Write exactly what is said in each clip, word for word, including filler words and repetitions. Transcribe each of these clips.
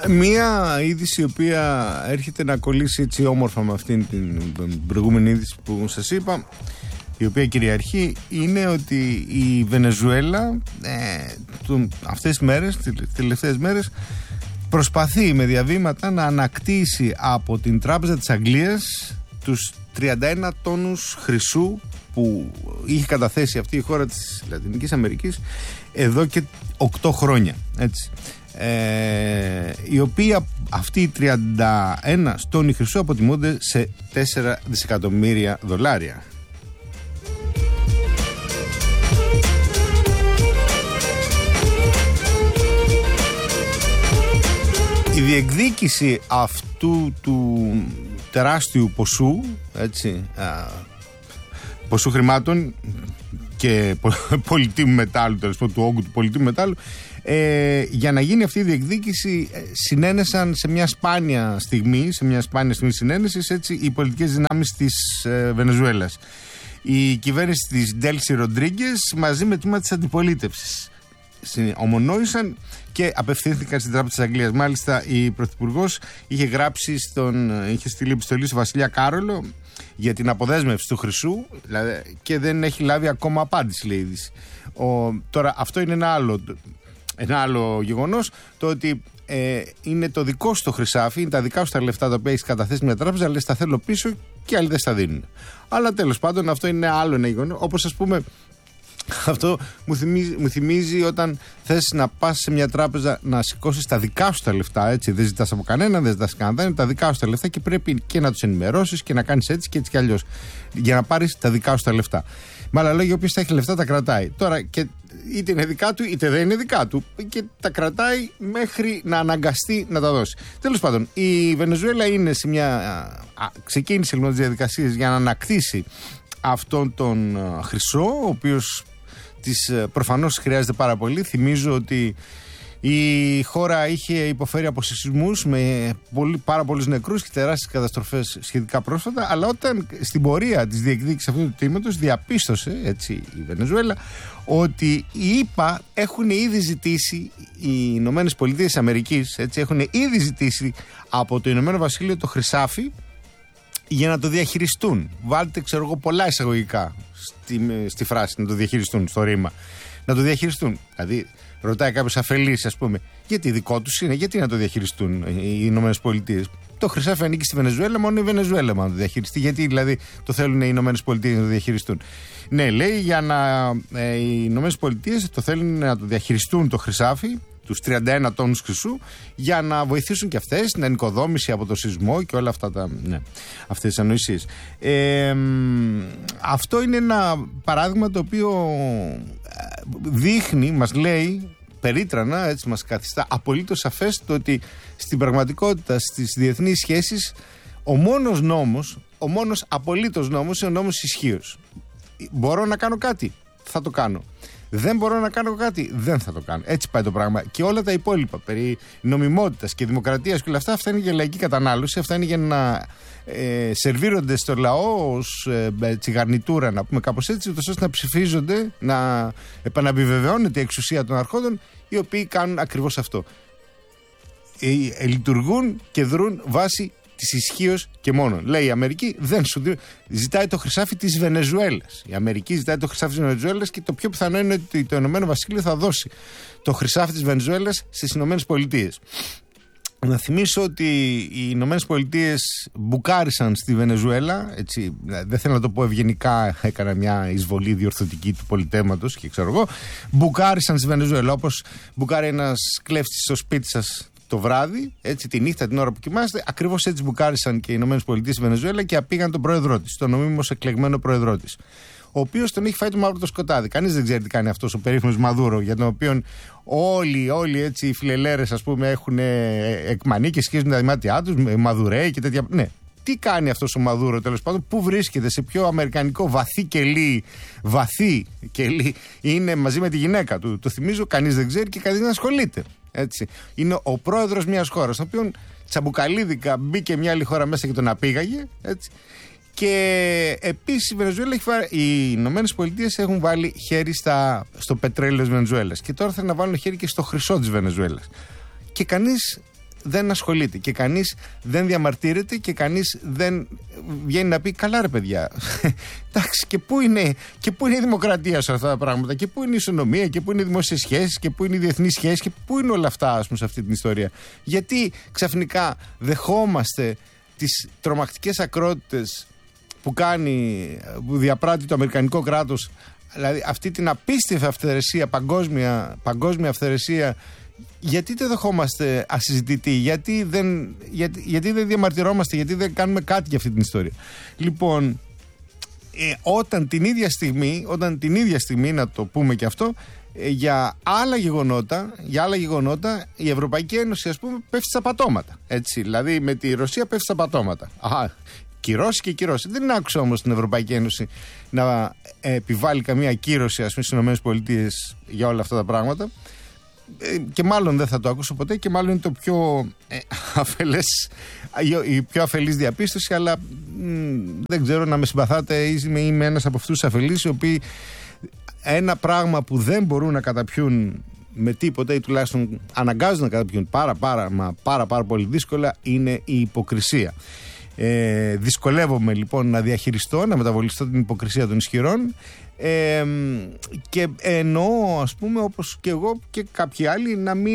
Μία είδηση η οποία έρχεται να κολλήσει έτσι όμορφα με αυτήν την προηγούμενη είδηση που σας είπα, η οποία κυριαρχεί, είναι ότι η Βενεζουέλα ε, του, αυτές τις μέρες, τις τελευταίες μέρες, προσπαθεί με διαβήματα να ανακτήσει από την Τράπεζα της Αγγλίας τους τριάντα ένα τόνους χρυσού που είχε καταθέσει αυτή η χώρα της Λατινικής Αμερικής εδώ και οκτώ χρόνια, έτσι. Ε, οι οποίοι αυτοί οι τριάντα ένα τόνοι χρυσού αποτιμούνται σε τέσσερα δισεκατομμύρια δολάρια. Η διεκδίκηση αυτού του τεράστιου ποσού, έτσι, α, ποσού χρημάτων και πολιτήμου μετάλλου, τέλος πάντων, του όγκου του πολιτήμου μετάλλου, ε, για να γίνει αυτή η διεκδίκηση συνένεσαν σε μια σπάνια στιγμή, σε μια σπάνια στιγμή συνένεσης, έτσι, οι πολιτικές δυνάμεις της ε, Βενεζουέλας. Η κυβέρνηση της Ντέλσι Ροντρίγκες μαζί με τμήμα της αντιπολίτευσης ομονόησαν και απευθύνθηκαν στην Τράπεζα της Αγγλίας. Μάλιστα, η Πρωθυπουργός είχε γράψει στον, είχε στείλει επιστολή στο Βασιλιά Κάρολο για την αποδέσμευση του χρυσού, δηλαδή, και δεν έχει λάβει ακόμα απάντηση, λέει η είδηση. Ο, τώρα, αυτό είναι ένα άλλο, ένα άλλο γεγονός, το ότι ε, είναι το δικό σου το χρυσάφι, είναι τα δικά σου τα λεφτά τα οποία έχει καταθέσει μια τράπεζα, αλλά τα θέλω πίσω και άλλοι δεν στα δίνουν. Αλλά τέλος πάντων, αυτό είναι άλλο ένα γεγονός. Όπως, ας πούμε, αυτό μου θυμίζει, μου θυμίζει όταν θες να πας σε μια τράπεζα να σηκώσεις τα δικά σου τα λεφτά, έτσι. Δεν ζητάς από κανέναν, δεν ζητάς κανέναν, είναι τα δικά σου τα λεφτά και πρέπει και να τους ενημερώσεις και να κάνεις έτσι και έτσι κι αλλιώς για να πάρεις τα δικά σου τα λεφτά. Με άλλα λόγια, όποιος θα έχει λεφτά τα κρατάει. Τώρα, και είτε είναι δικά του είτε δεν είναι δικά του, και τα κρατάει μέχρι να αναγκαστεί να τα δώσει. Τέλος πάντων, η Βενεζουέλα είναι σε μια. Α, ξεκίνησε λοιπόν τις διαδικασίες για να ανακτήσει αυτόν τον α, χρυσό, ο οποίος της προφανώς χρειάζεται πάρα πολύ. Θυμίζω ότι η χώρα είχε υποφέρει από σεισμούς με πολύ, πάρα πολλούς νεκρούς και τεράστιες καταστροφές σχετικά πρόσφατα, αλλά όταν στην πορεία της διεκδίκησης αυτού του τμήματος διαπίστωσε, έτσι, η Βενεζουέλα, ότι οι ΗΠΑ έχουν ήδη ζητήσει, οι Ηνωμένες Πολιτείες Αμερικής, έτσι, έχουν ήδη ζητήσει από το Ηνωμένο Βασίλειο το χρυσάφι για να το διαχειριστούν. Βάλτε, ξέρω εγώ, πολλά εισαγωγικά στη, στη φράση να το διαχειριστούν, στο ρήμα. Να το διαχειριστούν. Δηλαδή, ρωτάει κάποιος αφελής, ας πούμε, γιατί δικό τους είναι, γιατί να το διαχειριστούν οι Ηνωμένες Πολιτείες. Το χρυσάφι ανήκει στη Βενεζουέλα, μόνο η Βενεζουέλα να το διαχειριστεί. Γιατί δηλαδή το θέλουν οι Ηνωμένες Πολιτείες να το διαχειριστούν. Ναι, λέει, για να. Ε, οι Ηνωμένες Πολιτείες το θέλουν να το διαχειριστούν το χρυσάφι, τους τριάντα ένα τόνους χρυσού, για να βοηθήσουν και αυτές στην ενοικοδόμηση από το σεισμό και όλα αυτά τα, ναι, αυτές τις ανοησίες. Ε, αυτό είναι ένα παράδειγμα το οποίο δείχνει, μας λέει περίτρανα, έτσι μας καθιστά απολύτως σαφές το ότι στην πραγματικότητα στις διεθνείς σχέσεις ο μόνος νόμος, ο μόνος απολύτως νόμος είναι ο νόμος ισχύως. Μπορώ να κάνω κάτι, θα το κάνω. Δεν μπορώ να κάνω κάτι, δεν θα το κάνω. Έτσι πάει το πράγμα. Και όλα τα υπόλοιπα περί νομιμότητας και δημοκρατίας και όλα αυτά, αυτά είναι για λαϊκή κατανάλωση, αυτά είναι για να ε, σερβίρονται στο λαό ως ε, τσιγαρνιτούρα, να πούμε κάπως έτσι, ούτως ώστε να ψηφίζονται, να επαναπιβεβαιώνεται η εξουσία των αρχόντων, οι οποίοι κάνουν ακριβώς αυτό. Ε, ε, λειτουργούν και δρούν βάσει της ισχύως και μόνο. Λέει η Αμερική, δεν σου δίνει. Ζητάει το χρυσάφι της Βενεζουέλας. Η Αμερική ζητάει το χρυσάφι της Βενεζουέλας και το πιο πιθανό είναι ότι το Ηνωμένο Βασίλειο θα δώσει το χρυσάφι της Βενεζουέλας στις Ηνωμένες Πολιτείες. Να θυμίσω ότι οι Ηνωμένες Πολιτείες μπουκάρισαν στη Βενεζουέλα, έτσι, δεν θέλω να το πω ευγενικά, έκανα μια εισβολή διορθωτική του πολιτέματος και ξέρω εγώ, μπουκάρισαν στη Βενεζουέλα, όπως μπουκάρει ένας κλέφτης στο σπίτι σας το βράδυ, έτσι, τη νύχτα, την ώρα που κοιμάστε, ακριβώς έτσι μπουκάρισαν και οι Ηνωμένες Πολιτείες στη Βενεζουέλα και απήγαν τον πρόεδρό της, τον νομίμως εκλεγμένο πρόεδρό της, ο οποίος τον έχει φάει το μαύρο το σκοτάδι. Κανείς δεν ξέρει τι κάνει αυτός ο περίφημος Μαδούρο, για τον οποίο όλοι, όλοι έτσι οι φιλελέρες, ας πούμε, έχουν εκμανεί και σχίζουν τα δημάτια τους, Μαδουρέοι και τέτοια. Ναι. Τι κάνει αυτός ο Μαδούρο, τέλος πάντων, πού βρίσκεται, σε ποιο αμερικανικό βαθύ κελί, βαθύ κελί είναι μαζί με τη γυναίκα του. Το θυμίζω, κανείς δεν ξέρει και κανείς δεν ασχολείται. Έτσι. Είναι ο πρόεδρος μιας χώρας, τον οποίον τσαμπουκαλίδικα μπήκε μια άλλη χώρα μέσα και τον απήγαγε. Έτσι. Και επίσης η Βενεζουέλα έχει βάλει, οι Ηνωμένες Πολιτείες έχουν βάλει χέρι στα, στο πετρέλαιο της Βενεζουέλας. Και τώρα θέλουν να βάλουν χέρι και στο χρυσό της Βενεζουέλας. Και κανείς δεν ασχολείται και κανείς δεν διαμαρτύρεται και κανείς δεν βγαίνει να πει καλά ρε παιδιά, εντάξει, και πού είναι, και πού είναι η δημοκρατία σε αυτά τα πράγματα και πού είναι η ισονομία και πού είναι οι δημόσιες σχέσεις και πού είναι οι διεθνείς σχέσεις και πού είναι όλα αυτά, ας πούμε, σε αυτή την ιστορία. Γιατί ξαφνικά δεχόμαστε τις τρομακτικές ακρότητες που κάνει, που διαπράττει το αμερικανικό κράτος, δηλαδή αυτή την απίστευτη αυθαιρεσία, παγκόσμια, παγκόσμια αυθαιρεσία. Γιατί δεν δεχόμαστε ασυζητητή, γιατί δεν, γιατί, γιατί δεν διαμαρτυρόμαστε, γιατί δεν κάνουμε κάτι για αυτή την ιστορία. Λοιπόν, ε, όταν την ίδια στιγμή, όταν την ίδια στιγμή, να το πούμε και αυτό, ε, για άλλα γεγονότα, για άλλα γεγονότα η Ευρωπαϊκή Ένωση, ας πούμε, πέφτει στα πατώματα. Έτσι, δηλαδή με τη Ρωσία πέφτει στα πατώματα. Α, κυρώσει και κυρώσει. Δεν άκουσα όμως την Ευρωπαϊκή Ένωση να επιβάλλει καμία κύρωση, ας πούμε, στις ΗΠΑ για όλα αυτά τα πράγματα. Και μάλλον δεν θα το ακούσω ποτέ και μάλλον είναι το πιο ε, αφελές, η πιο αφελής διαπίστωση, αλλά μ, δεν ξέρω, να με συμπαθάτε, είμαι, είμαι ένας από αυτούς τους αφελείς οι οποίοι ένα πράγμα που δεν μπορούν να καταπιούν με τίποτα ή τουλάχιστον αναγκάζουν να καταπιούν πάρα πάρα μα πάρα πάρα πολύ δύσκολα είναι η υποκρισία. Ε, δυσκολεύομαι λοιπόν να διαχειριστώ, να μεταβολιστώ την υποκρισία των ισχυρών, ε, και εννοώ, ας πούμε, όπως και εγώ και κάποιοι άλλοι, να μην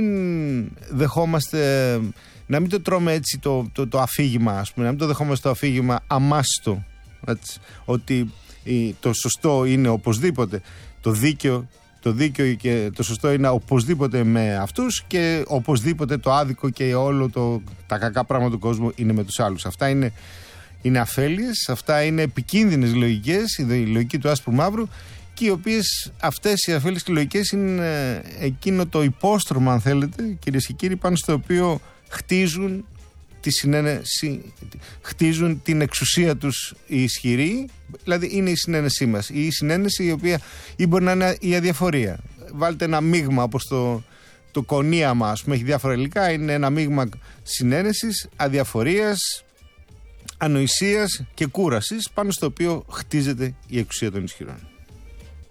δεχόμαστε, να μην το τρώμε έτσι το, το, το αφήγημα, ας πούμε, να μην το δεχόμαστε το αφήγημα αμάστο, έτσι, ότι το σωστό είναι οπωσδήποτε το δίκαιο. Το δίκαιο και το σωστό είναι οπωσδήποτε με αυτούς και οπωσδήποτε το άδικο και όλο το, τα κακά πράγματα του κόσμου είναι με τους άλλους. Αυτά είναι, είναι αφέλειες, αυτά είναι επικίνδυνες λογικές, η λογική του άσπρου μαύρου, και οι οποίες αυτές οι αφέλειες και λογικές είναι εκείνο το υπόστρωμα, αν θέλετε, κυρίες και κύριοι, πάνω στο οποίο χτίζουν τη συνένεση, χτίζουν την εξουσία τους οι ισχυροί, δηλαδή είναι η συνένεσή μας. Η συνένεση η οποία ή μπορεί να είναι η αδιαφορία. Βάλτε ένα μείγμα όπως το, το κονίαμα, ας πούμε, έχει διάφορα υλικά, είναι ένα μείγμα συνένεσης, αδιαφορίας, ανοησίας και κούρασης, πάνω στο οποίο χτίζεται η εξουσία των ισχυρών.